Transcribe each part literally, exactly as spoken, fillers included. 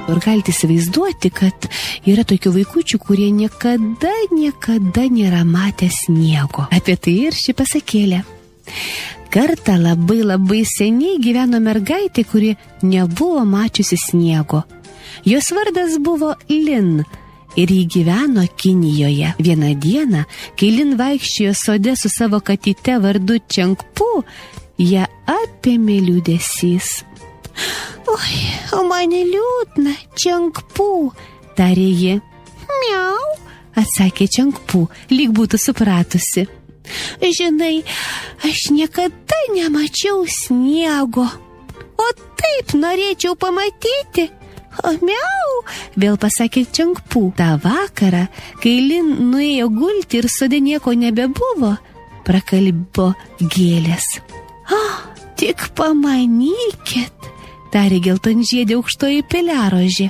Ir galite įsivaizduoti, kad yra tokių vaikučių, kurie niekada, niekada nėra matę sniego. Apie tai ir ši pasakėlė. Kartą labai labai seniai gyveno mergaitė, kuri nebuvo mačiusi sniego. Jos vardas buvo Lin ir ji gyveno Kinijoje. Vieną dieną, kai Lin vaikščiojo sode su savo katyte vardu Čengpu, ją apėmė liūdesys. Oi, o man liūdna, Čengpu, tarė ji. Miau, atsakė Čengpu, lyg būtų supratusi. Žinai, aš niekada nemačiau sniego, o taip norėčiau pamatyti. O miau, vėl pasakė Čengpu. Ta vakarą, kai Lin nuėjo gulti ir sode nieko nebebuvo, prakalbo gėlės. O, tik pamanykit, tarė geltonžiedė aukštoji piliarožė.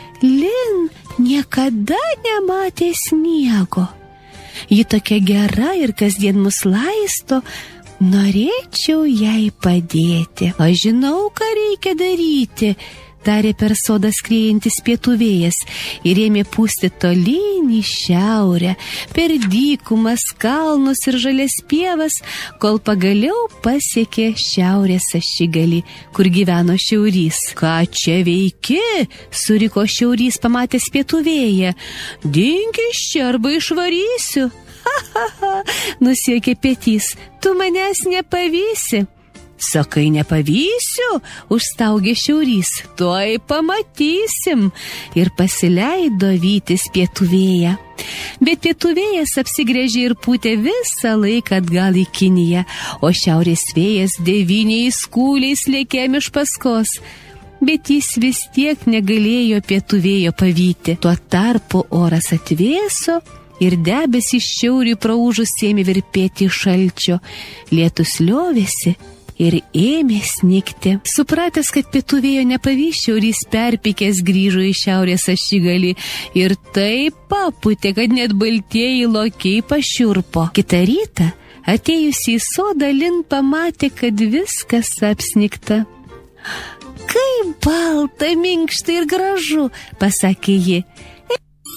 Lin niekada nematė sniego. Ji tokia gera ir kasdien mus laisto, norėčiau jai padėti. Aš žinau, ką reikia daryti, tarė per sodą skriejantis pietų vėjas ir ėmė pūsti tolyn į šiaurę, per dykumas, kalnus ir žalias pievas, kol pagaliau pasiekė šiaurės ašigalį, kur gyveno Šiaurys. Ką čia veiki? Suriko Šiaurys, pamatęs pietų vėją. Dink iš čia arba išvarysiu. Ha, ha, ha, nusijuokė Pietys, tu manęs nepavysi. Sakai, nepavysiu, užstaugė Šiaurys, tuoj pamatysim, ir pasileido vytis pietų vėją. Bet pietų vėjas apsigręžė ir pūtė visą laiką atgal į Kiniją, o šiaurės vėjas devyniais kūliais lėkė iš paskos. Bet jis vis tiek negalėjo pietų vėjo pavyti. Tuo tarpu oras atvėso ir debesys šiauriui praūžus ėmė virpėti šalčio. Lietus liovėsi ir ėmė snigti. Supratęs, kad pietų vėjo nepavys, Šiaurys perpykęs grįžo į šiaurės ašigalį ir taip papūtė, kad net baltieji lokiai pašiurpo. Kitą rytą, atėjusi į sodą, Lin pamatė, kad viskas apsnigta. Kaip balta, minkšta ir gražu, pasakė ji.